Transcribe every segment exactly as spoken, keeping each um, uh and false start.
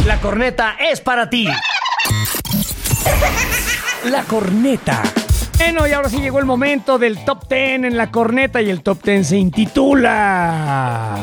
La corneta es para ti. La corneta. Bueno, y ahora sí llegó el momento del top ten en la corneta, y el top ten se intitula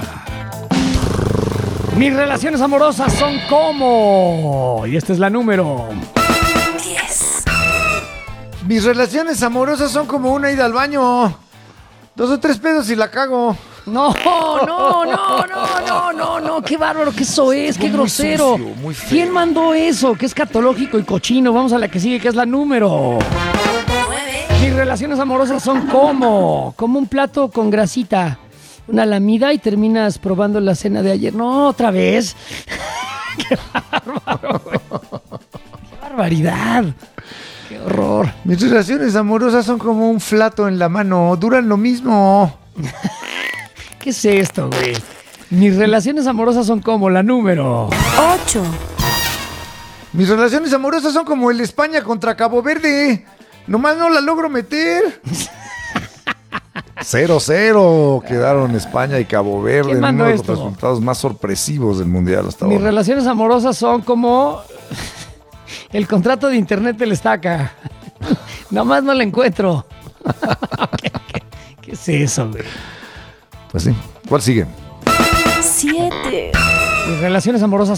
Mis relaciones amorosas son como... Y esta es la número diez. Mis relaciones amorosas son como una ida al baño. Dos o tres pedos y la cago. No, no, no, no, no, no, no, qué bárbaro que eso es, qué Muy grosero. sucio, muy feo. ¿Quién mandó eso? Que es catológico y cochino. Vamos a la que sigue, que es la número nueve. Mis relaciones amorosas son como, como un plato con grasita, una lamida y terminas probando la cena de ayer. No, otra vez. Qué bárbaro, güey. Qué barbaridad. Qué horror. Mis relaciones amorosas son como un flato en la mano. Duran lo mismo. ¿Qué es esto, güey? Mis relaciones amorosas son como la número ocho. Mis relaciones amorosas son como el España contra Cabo Verde. Nomás no la logro meter. cero cero quedaron España y Cabo Verde. ¿Quién mandó Uno de los esto? resultados más sorpresivos del mundial hasta Mis ahora. relaciones amorosas son como el contrato de internet del Estaca. Nomás no lo encuentro. ¿Qué, qué, qué es eso, güey? Pues sí. ¿Cuál sigue? siete. Mis relaciones amorosas